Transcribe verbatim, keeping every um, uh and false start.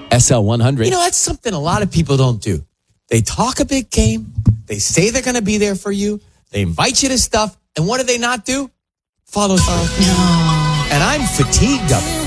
S L one hundred. You know, that's something a lot of people don't do. They talk a big game. They say they're going to be there for you. They invite you to stuff. And what do they not do? Follow through. No. And I'm fatigued of it.